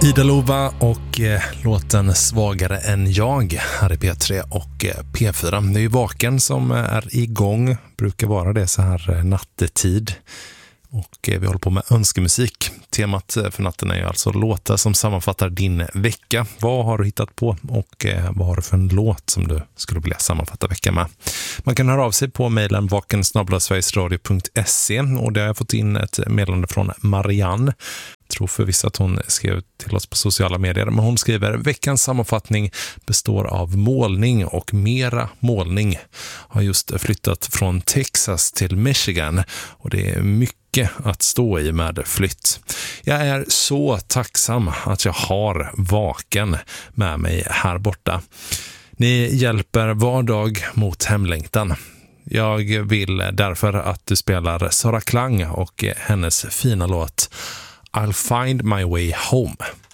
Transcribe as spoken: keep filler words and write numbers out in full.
Ida Lova och eh, låten Svagare än jag här i P tre och eh, P fyra. Det är ju Vaken som är igång, brukar vara det så här eh, nattetid. Och eh, vi håller på med önskemusik. Temat för natten är ju alltså låtar som sammanfattar din vecka. Vad har du hittat på och eh, vad har du för en låt som du skulle vilja sammanfatta veckan med? Man kan höra av sig på mejlen vaken snabel-a sverigesradio punkt se och det har jag fått in ett meddelande från Marianne. Jag tror förvisso att hon skrev till oss på sociala medier, men hon skriver: veckans sammanfattning består av målning och mera målning. Har just flyttat från Texas till Michigan och det är mycket att stå i med flytt. Jag är så tacksam att jag har Vaken med mig här borta. Ni hjälper var dag mot hemlängtan. Jag vill därför att du spelar Sara Klang och hennes fina låt I'll find my way home.